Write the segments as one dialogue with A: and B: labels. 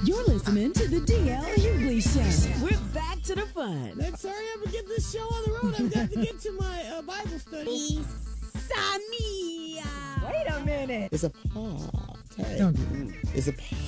A: You're listening to the DL Hughley Show. We're back to the fun.
B: Let's hurry up and get this show on the road. I've got to get to my Bible study.
A: Samia.
B: Wait a minute.
C: It's a pod. It's a pod.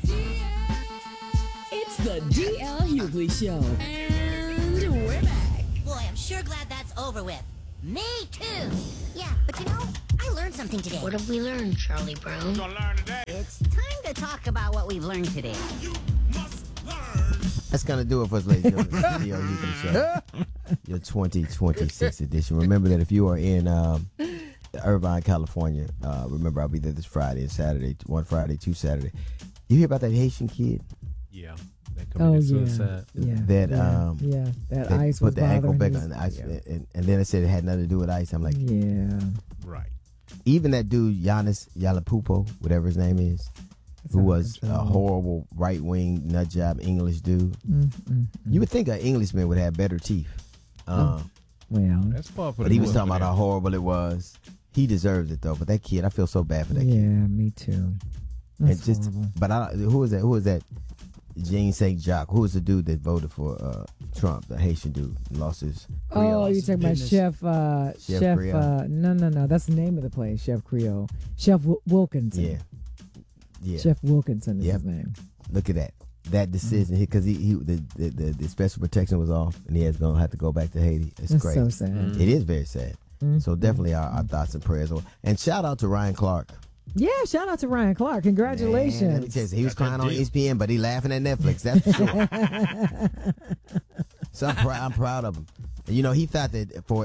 A: It's the DL Hughley Show. And we're back.
D: Boy, I'm sure glad that's over with. Me too. Yeah, but you know, I learned something today.
E: What have we learned, Charlie Brown?
F: Gonna learn today.
D: It's time to talk about what we've learned today.
F: You must learn.
C: That's going to do it for us, ladies and gentlemen. It's the DL Hughley Show. Your 2026 edition. Remember that if you are in Irvine, California, remember I'll be there this Friday and Saturday. One Friday, two Saturday. You hear about that Haitian kid?
G: Yeah. That committed suicide.
C: That
H: that ice
C: put
H: was
C: the ankle back
H: bothering
C: on the ice, and then it said it had nothing to do with ice. I'm like,
G: Right.
C: even that dude Giannis Yalapupo, whatever his name is, who was a horrible right wing nut job English dude. You would think an Englishman would have better teeth.
H: Well,
G: That's far for
C: but
G: the
C: he was
G: boys
C: talking
G: for
C: about
G: that.
C: how horrible it was. He deserves it though. But that kid, I feel so bad for that kid.
H: yeah, me too. That's horrible.
C: But who was that? Who was that? Jean St. Jacques. Who was the dude that voted for Trump? The Haitian dude lost his.
H: Oh, you're talking about Chef
C: Creole.
H: No. That's the name of the place, Chef Creole. Chef Wilkinson.
C: Yeah.
H: Chef Wilkinson is his name.
C: Look at that. That decision, because the special protection was off, and he is going to have to go back to Haiti. It's
H: That's
C: crazy.
H: so sad.
C: It is very sad. So definitely our thoughts and prayers. And shout out to Ryan Clark.
H: Yeah, shout out to Ryan Clark. Congratulations.
C: Man, let me tell you, he was crying on ESPN, but he laughing at Netflix. That's for sure. So I'm proud of him. You know, he thought that for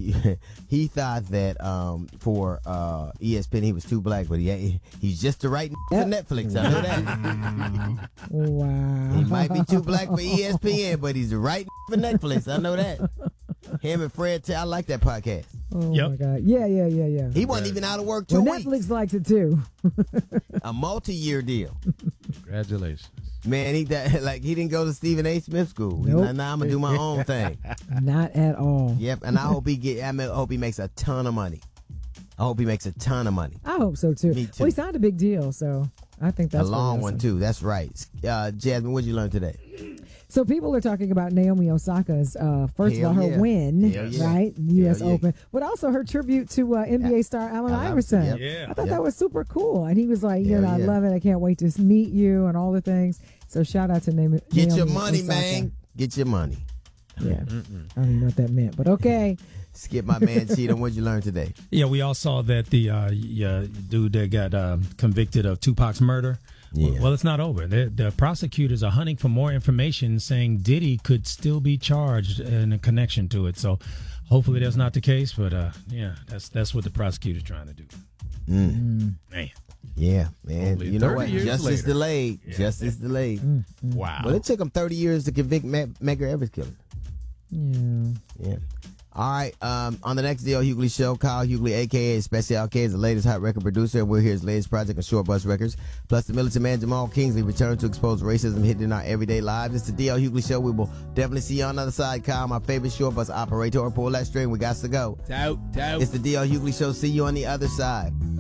C: ESPN he was too black, but he's just the right for Netflix. I know that.
H: Wow.
C: He might be too black for ESPN, but he's the right for Netflix. I know that. Him and Fred I like that podcast.
H: Oh my God. Yeah.
C: He wasn't even out of work 2
H: Well,
C: weeks.
H: Netflix likes it too.
C: A multi-year deal.
G: Congratulations.
C: Man, he didn't go to Stephen A. Smith School.
H: Nope.
C: Now I'm gonna do my own thing.
H: Not at all.
C: Yep, and I hope he makes a ton of money. I
H: I hope so too.
C: Me too.
H: Well, he signed a big deal, so I think that's
C: a long
H: pretty
C: one
H: awesome.
C: too. That's right. Jasmine, what did you learn today?
H: So people are talking about Naomi Osaka's first of all
C: Hell
H: her
C: yeah.
H: win,
C: Hell yeah.
H: right? The U.S.
C: Hell yeah.
H: Open, but also her tribute to NBA star Allen Iverson.
C: Yep.
G: Yeah.
H: I thought that was super cool, and he was like,
C: Hell
H: I
C: yeah.
H: love it. I can't wait to meet you and all the things. So shout out to Naomi.
C: Get your
H: Naomi
C: money,
H: Osaka.
C: man. Get your money.
H: Yeah, I don't even know what that meant, but okay.
C: Skip my man Cheatham. What did you learn today?
I: Yeah, we all saw that the dude that got convicted of Tupac's murder.
C: Yeah.
I: Well, it's not over. The prosecutors are hunting for more information, saying Diddy could still be charged in a connection to it. So hopefully that's not the case. But yeah, that's what the prosecutor's trying to do. Man.
C: Yeah, man.
G: Only
C: You know
G: 30
C: what?
G: years
C: Justice
G: later.
C: delayed.
G: Yeah.
C: Justice delayed.
G: Wow.
C: Well, it took him 30 years to convict Medgar Evers killer.
H: Yeah.
C: All right. On the next DL Hughley show, Kyle Hughley, a.k.a. Special K, is the latest hot record producer, and we'll hear his latest project on Short Bus Records. Plus, the militant man Jamal Kingsley returns to expose racism hidden in our everyday lives. It's the DL Hughley show. We will definitely see you on the other side. Kyle, my favorite short bus operator. Pull that string. We got to go.
B: Tout.
C: It's the DL Hughley show. See you on the other side.